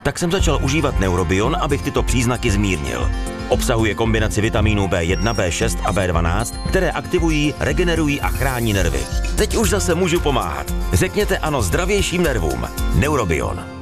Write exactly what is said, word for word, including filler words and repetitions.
Tak jsem začal užívat Neurobion, abych tyto příznaky zmírnil. Obsahuje kombinaci vitamínů bé jedna, bé šest a bé dvanáct, které aktivují, regenerují a chrání nervy. Teď už zase můžu pomáhat. Řekněte ano zdravějším nervům. Neurobion.